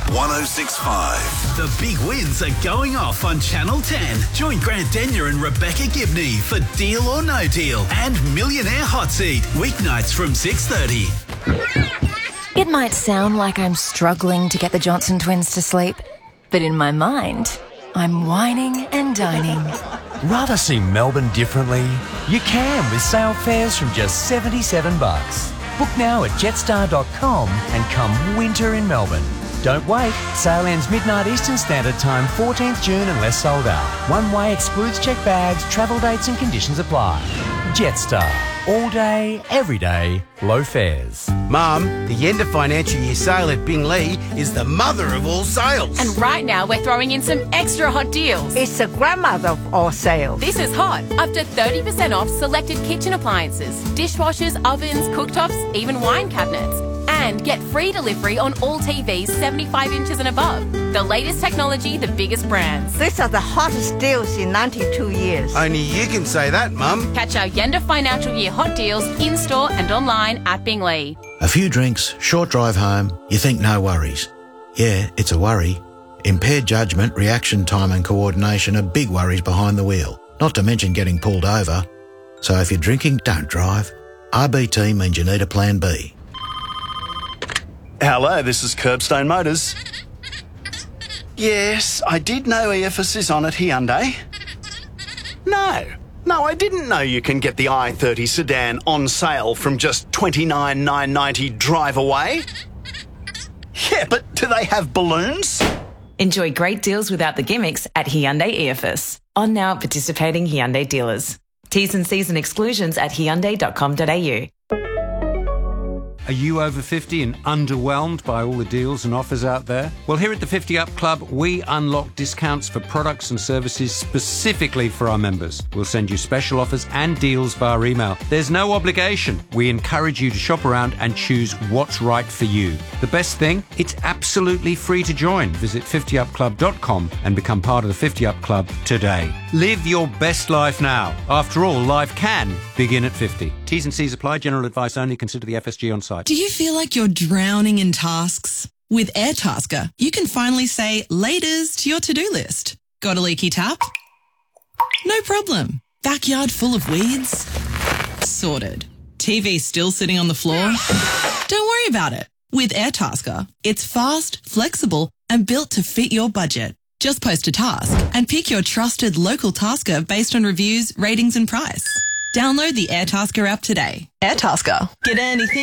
106.5. The big wins are going off on Channel 10. Join Grant Denyer and Rebecca Gibney for Deal or No Deal and Millionaire Hot Seat, weeknights from 6:30. It might sound like I'm struggling to get the Johnson twins to sleep, but in my mind, I'm whining and dining. Rather see Melbourne differently? You can with sale fares from just $77. Book now at jetstar.com and come winter in Melbourne. Don't wait. Sale ends midnight Eastern Standard Time, 14th June unless sold out. One way excludes checked bags, travel dates and conditions apply. Jetstar. All day, every day, low fares. Mum, the end of financial year sale at Binglee is the mother of all sales. And right now we're throwing in some extra hot deals. It's the grandmother of all sales. This is hot. Up to 30% off selected kitchen appliances, dishwashers, ovens, cooktops, even wine cabinets. And get free delivery on all TVs 75 inches and above. The latest technology, the biggest brands. These are the hottest deals in 92 years. Only you can say that, Mum. Catch our end of financial year hot deals in-store and online at Binglee. A few drinks, short drive home, you think no worries. Yeah, it's a worry. Impaired judgment, reaction time and coordination are big worries behind the wheel, not to mention getting pulled over. So if you're drinking, don't drive. RBT means you need a plan B. Hello, this is Curbstone Motors. Yes, I did know EFS is on at Hyundai. No, I didn't know you can get the i30 sedan on sale from just $29,990 drive away. Yeah, but do they have balloons? Enjoy great deals without the gimmicks at Hyundai EFS. On now at participating Hyundai dealers. T's and C's and exclusions at hyundai.com.au. Are you over 50 and underwhelmed by all the deals and offers out there? Well, here at the 50 Up Club, we unlock discounts for products and services specifically for our members. We'll send you special offers and deals via email. There's no obligation. We encourage you to shop around and choose what's right for you. The best thing, it's absolutely free to join. Visit 50upclub.com and become part of the 50 Up Club today. Live your best life now. After all, life can begin at 50. T's and C's apply. General advice only. Consider the FSG on site. Do you feel like you're drowning in tasks? With Airtasker, you can finally say laters to your to-do list. Got a leaky tap? No problem. Backyard full of weeds? Sorted. TV still sitting on the floor? Don't worry about it. With Airtasker, it's fast, flexible, and built to fit your budget. Just post a task and pick your trusted local tasker based on reviews, ratings, and price. Download the Airtasker app today. Airtasker. Get anything.